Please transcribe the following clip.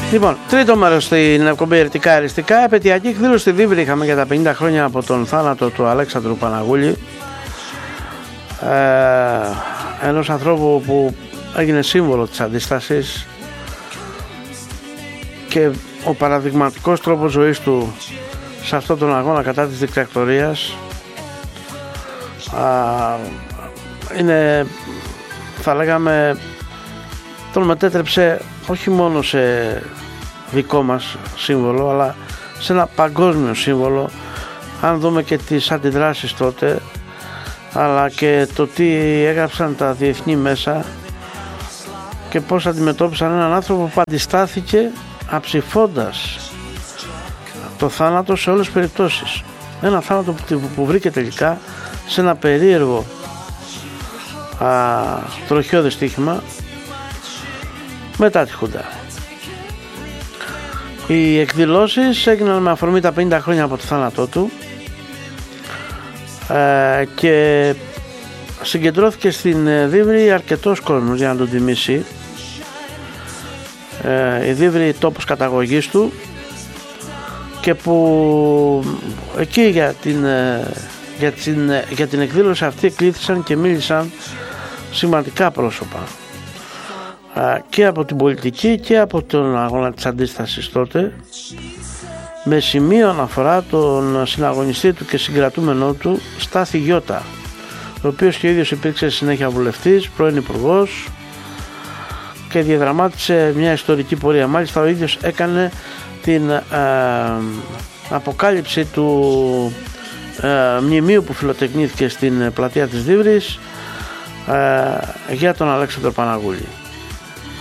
Λοιπόν, τρίτο μέρος στην εκπομπή Ερετικά Αριστικά. Επαιτειακή εκδήλωση στη Δίβρη είχαμε για τα 50 χρόνια από τον θάνατο του Αλέξανδρου Παναγούλη, ενός ανθρώπου που έγινε σύμβολο της αντίστασης και ο παραδειγματικός τρόπος ζωής του σε αυτόν τον αγώνα κατά της δικτατορίας είναι, θα λέγαμε, τον μετέτρεψε όχι μόνο σε δικό μας σύμβολο, αλλά σε ένα παγκόσμιο σύμβολο, αν δούμε και τις αντιδράσεις τότε, αλλά και το τι έγραψαν τα διεθνή μέσα και πώς αντιμετώπισαν έναν άνθρωπο που αντιστάθηκε αψηφώντας το θάνατο σε όλες τις περιπτώσεις. Ένα θάνατο που βρήκε τελικά σε ένα περίεργο τροχαίο δυστύχημα μετά τη Χούντα. Οι εκδηλώσεις έγιναν με αφορμή τα 50 χρόνια από το θάνατό του και συγκεντρώθηκε στην Δίβρη αρκετός κόσμος για να τον τιμήσει. Η Δίβρη τόπος καταγωγής του και που εκεί για την εκδήλωση αυτή εκλήθησαν και μίλησαν σημαντικά πρόσωπα και από την πολιτική και από τον αγώνα της αντίστασης τότε, με σημείο αναφορά τον συναγωνιστή του και συγκρατούμενό του Στάθη Γιώτα, ο οποίος και ο ίδιος υπήρξε συνέχεια βουλευτής, πρώην υπουργός και διαδραμάτισε μια ιστορική πορεία. Μάλιστα ο ίδιος έκανε την αποκάλυψη του μνημείου που φιλοτεχνήθηκε στην πλατεία της Δίβρης για τον Αλέξανδρο Παναγούλη.